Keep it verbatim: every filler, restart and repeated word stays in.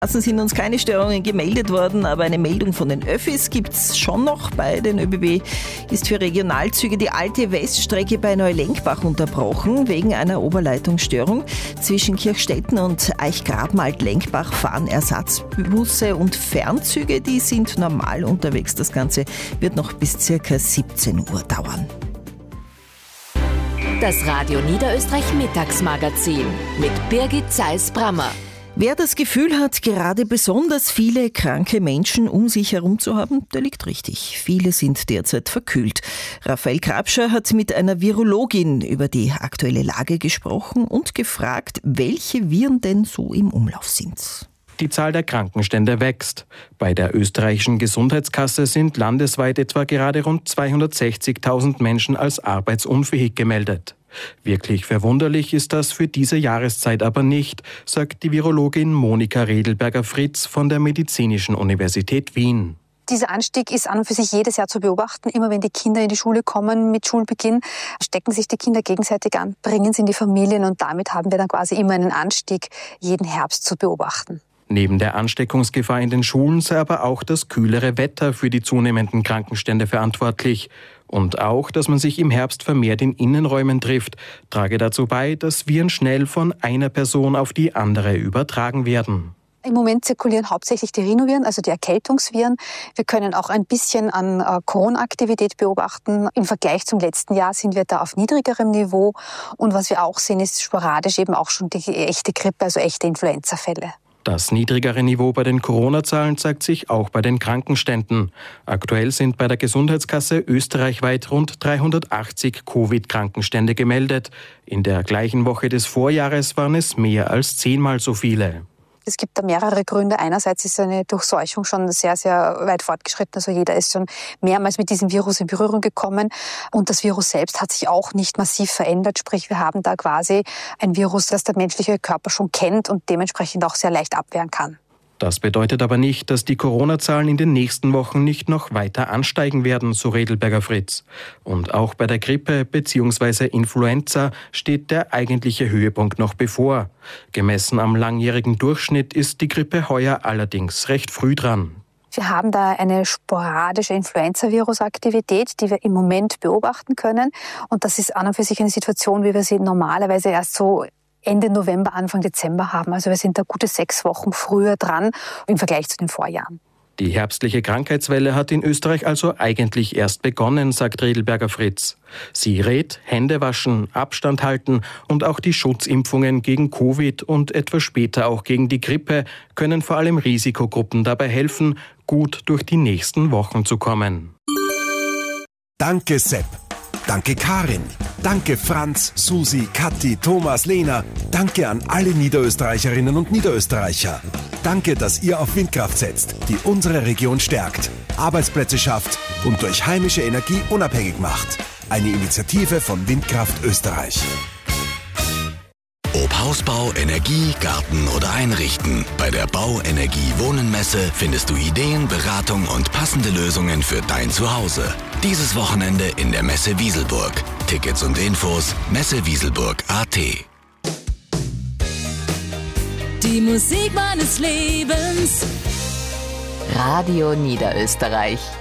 Sind uns keine Störungen gemeldet worden, aber eine Meldung von den Öffis gibt es schon noch. Bei den ÖBB ist für Regionalzüge die alte Weststrecke bei Neulenkbach unterbrochen, wegen einer Oberleitungsstörung. Zwischen Kirchstetten und Eichgraben-Alt-Lenkbach fahren Ersatzbusse und Fernzüge, die sind normal unterwegs. Das Ganze wird noch bis ca. siebzehn Uhr dauern. Das Radio Niederösterreich Mittagsmagazin mit Birgit Zeiss-Brammer. Wer das Gefühl hat, gerade besonders viele kranke Menschen um sich herum zu haben, der liegt richtig. Viele sind derzeit verkühlt. Raphael Krabscher hat mit einer Virologin über die aktuelle Lage gesprochen und gefragt, welche Viren denn so im Umlauf sind. Die Zahl der Krankenstände wächst. Bei der österreichischen Gesundheitskasse sind landesweit etwa gerade rund zweihundertsechzigtausend Menschen als arbeitsunfähig gemeldet. Wirklich verwunderlich ist das für diese Jahreszeit aber nicht, sagt die Virologin Monika Redelberger-Fritz von der Medizinischen Universität Wien. Dieser Anstieg ist an und für sich jedes Jahr zu beobachten. Immer wenn die Kinder in die Schule kommen mit Schulbeginn, stecken sich die Kinder gegenseitig an, bringen sie in die Familien und damit haben wir dann quasi immer einen Anstieg jeden Herbst zu beobachten. Neben der Ansteckungsgefahr in den Schulen sei aber auch das kühlere Wetter für die zunehmenden Krankenstände verantwortlich. Und auch, dass man sich im Herbst vermehrt in Innenräumen trifft, trage dazu bei, dass Viren schnell von einer Person auf die andere übertragen werden. Im Moment zirkulieren hauptsächlich die Rhinoviren, also die Erkältungsviren. Wir können auch ein bisschen an äh, Corona-Aktivität beobachten. Im Vergleich zum letzten Jahr sind wir da auf niedrigerem Niveau. Und was wir auch sehen, ist sporadisch eben auch schon die echte Grippe, also echte Influenza-Fälle. Das niedrigere Niveau bei den Corona-Zahlen zeigt sich auch bei den Krankenständen. Aktuell sind bei der Gesundheitskasse österreichweit rund dreihundertachtzig Covid-Krankenstände gemeldet. In der gleichen Woche des Vorjahres waren es mehr als zehnmal so viele. Es gibt da mehrere Gründe. Einerseits ist eine Durchseuchung schon sehr, sehr weit fortgeschritten. Also jeder ist schon mehrmals mit diesem Virus in Berührung gekommen. Und das Virus selbst hat sich auch nicht massiv verändert. Sprich, wir haben da quasi ein Virus, das der menschliche Körper schon kennt und dementsprechend auch sehr leicht abwehren kann. Das bedeutet aber nicht, dass die Corona-Zahlen in den nächsten Wochen nicht noch weiter ansteigen werden, so Redelberger-Fritz. Und auch bei der Grippe bzw. Influenza steht der eigentliche Höhepunkt noch bevor. Gemessen am langjährigen Durchschnitt ist die Grippe heuer allerdings recht früh dran. Wir haben da eine sporadische Influenza-Virus-Aktivität, die wir im Moment beobachten können. Und das ist an und für sich eine Situation, wie wir sie normalerweise erst so Ende November, Anfang Dezember haben. Also wir sind da gute sechs Wochen früher dran im Vergleich zu den Vorjahren. Die herbstliche Krankheitswelle hat in Österreich also eigentlich erst begonnen, sagt Redelberger-Fritz. Sie rät, Hände waschen, Abstand halten und auch die Schutzimpfungen gegen Covid und etwas später auch gegen die Grippe können vor allem Risikogruppen dabei helfen, gut durch die nächsten Wochen zu kommen. Danke Sepp. Danke Karin. Danke Franz, Susi, Kathi, Thomas, Lena. Danke an alle Niederösterreicherinnen und Niederösterreicher. Danke, dass ihr auf Windkraft setzt, die unsere Region stärkt, Arbeitsplätze schafft und durch heimische Energie unabhängig macht. Eine Initiative von Windkraft Österreich. Ob Hausbau, Energie, Garten oder Einrichten. Bei der Bauenergie-Wohnen-Messe findest du Ideen, Beratung und passende Lösungen für dein Zuhause. Dieses Wochenende in der Messe Wieselburg. Tickets und Infos messewieselburg punkt at. Die Musik meines Lebens. Radio Niederösterreich.